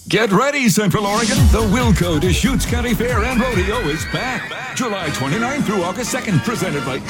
Get ready, Central Oregon. The Wilco Deschutes County Fair and Rodeo is back. July 29th through August 2nd, presented by